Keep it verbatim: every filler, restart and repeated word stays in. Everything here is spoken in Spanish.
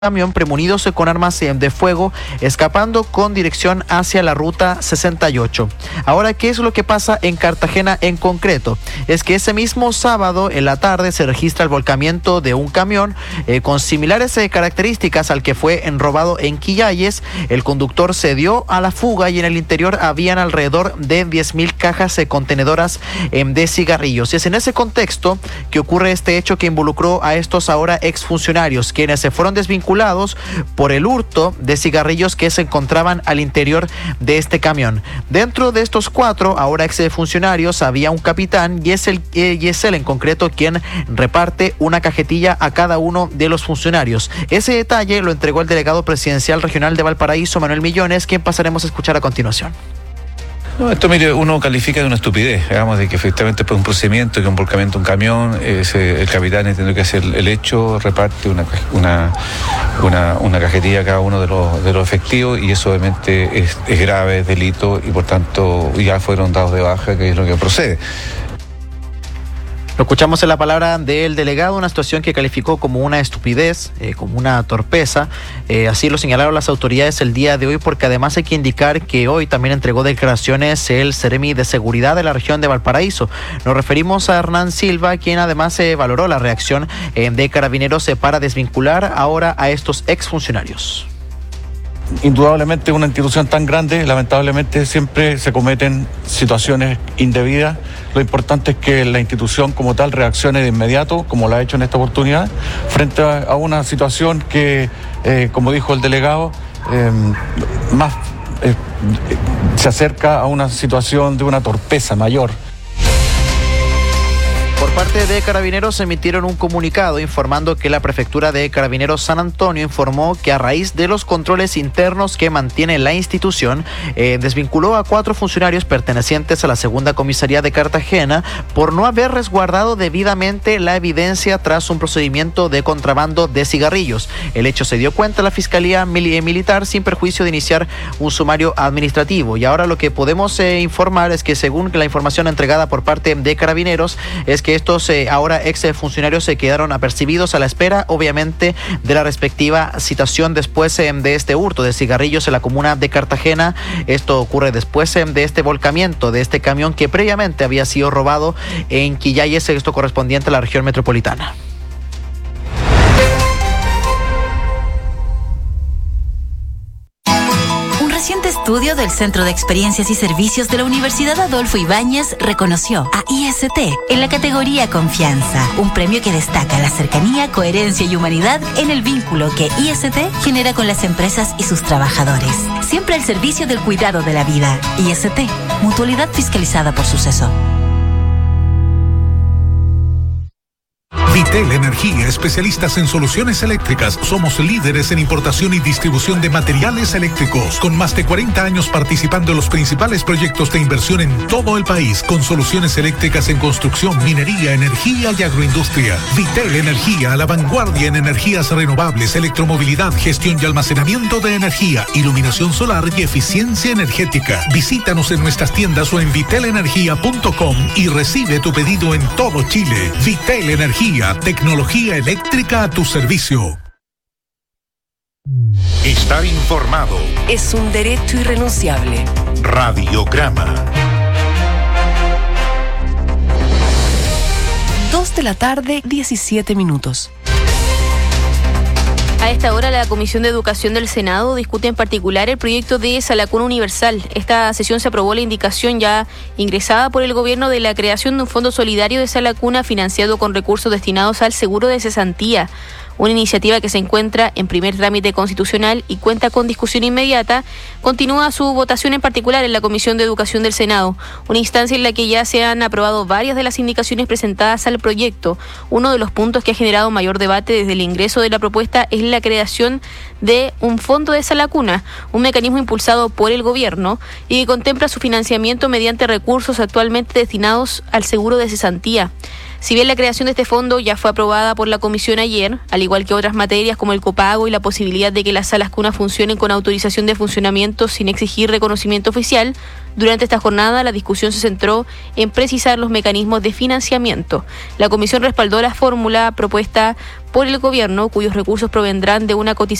camión premunidos con armas de fuego escapando con dirección hacia la ruta sesenta y ocho. Ahora, ¿qué es lo que pasa en Cartagena en concreto? Es que ese mismo sábado en la tarde se registra el volcamiento de un camión eh, con similares eh, características al que fue enrobado en Quillayes. El conductor se dio a la fuga y en el interior habían alrededor de diez mil cajas eh, contenedoras eh, de cigarrillos. Y es en ese contexto que ocurre este hecho que involucró a estos ahora exfuncionarios, quienes se fueron desvinculados por el hurto de cigarrillos que se encontraban al interior de este camión. Dentro de estos cuatro, ahora exfuncionarios, había un capitán y es, el, eh, y es él en concreto quien reparte una cajetilla a cada uno de los funcionarios. Ese detalle lo entregó el delegado presidencial regional de Valparaíso, Manuel Millones, quien pasaremos a escuchar a continuación. No, esto, mire, uno califica de una estupidez, digamos, de que efectivamente es un procedimiento, que un volcamiento de un camión, ese, el capitán entiende que hacer el hecho, reparte una, una, una, una cajetilla a cada uno de los, de los efectivos, y eso obviamente es, es grave, es delito, y por tanto ya fueron dados de baja, que es lo que procede. Lo escuchamos en la palabra del delegado, una situación que calificó como una estupidez, eh, como una torpeza. Eh, así lo señalaron las autoridades el día de hoy, porque además hay que indicar que hoy también entregó declaraciones el Seremi de Seguridad de la región de Valparaíso. Nos referimos a Hernán Silva, quien además eh, valoró la reacción eh, de Carabineros eh, para desvincular ahora a estos exfuncionarios. Indudablemente una institución tan grande, lamentablemente siempre se cometen situaciones indebidas. Lo importante es que la institución como tal reaccione de inmediato, como lo ha hecho en esta oportunidad, frente a una situación que, eh, como dijo el delegado, eh, más eh, se acerca a una situación de una torpeza mayor. Por parte de Carabineros emitieron un comunicado informando que la Prefectura de Carabineros San Antonio informó que a raíz de los controles internos que mantiene la institución, eh, desvinculó a cuatro funcionarios pertenecientes a la segunda comisaría de Cartagena por no haber resguardado debidamente la evidencia tras un procedimiento de contrabando de cigarrillos. El hecho se dio cuenta la Fiscalía Mil- Militar sin perjuicio de iniciar un sumario administrativo. Y ahora lo que podemos eh, informar es que, según la información entregada por parte de Carabineros, es que estos eh, ahora ex funcionarios se quedaron apercibidos a la espera, obviamente, de la respectiva citación después eh, de este hurto de cigarrillos en la comuna de Cartagena. Esto ocurre después eh, de este volcamiento de este camión que previamente había sido robado en Quillayes, esto correspondiente a la región metropolitana. Reciente estudio del Centro de Experiencias y Servicios de la Universidad Adolfo Ibáñez reconoció a I S T en la categoría Confianza, un premio que destaca la cercanía, coherencia y humanidad en el vínculo que I S T genera con las empresas y sus trabajadores. Siempre al servicio del cuidado de la vida. I S T, mutualidad fiscalizada por Suceso. Vitel Energía, especialistas en soluciones eléctricas. Somos líderes en importación y distribución de materiales eléctricos, con más de cuarenta años participando en los principales proyectos de inversión en todo el país, con soluciones eléctricas en construcción, minería, energía y agroindustria. Vitel Energía, a la vanguardia en energías renovables, electromovilidad, gestión y almacenamiento de energía, iluminación solar y eficiencia energética. Visítanos en nuestras tiendas o en vitel energía punto com y recibe tu pedido en todo Chile. Vitel Energía, tecnología eléctrica a tu servicio. Estar informado es un derecho irrenunciable. Radiograma. Dos de la tarde, diecisiete minutos. A esta hora, la Comisión de Educación del Senado discute en particular el proyecto de Salacuna Universal. Esta sesión se aprobó la indicación ya ingresada por el gobierno de la creación de un fondo solidario de Salacuna financiado con recursos destinados al seguro de cesantía. Una iniciativa que se encuentra en primer trámite constitucional y cuenta con discusión inmediata. Continúa su votación en particular en la Comisión de Educación del Senado, una instancia en la que ya se han aprobado varias de las indicaciones presentadas al proyecto. Uno de los puntos que ha generado mayor debate desde el ingreso de la propuesta es la creación de un fondo de Salacuna, un mecanismo impulsado por el gobierno y que contempla su financiamiento mediante recursos actualmente destinados al seguro de cesantía. Si bien la creación de este fondo ya fue aprobada por la comisión ayer, al igual que otras materias como el copago y la posibilidad de que las salas cunas funcionen con autorización de funcionamiento sin exigir reconocimiento oficial, durante esta jornada la discusión se centró en precisar los mecanismos de financiamiento. La comisión respaldó la fórmula propuesta por el gobierno, cuyos recursos provendrán de una cotización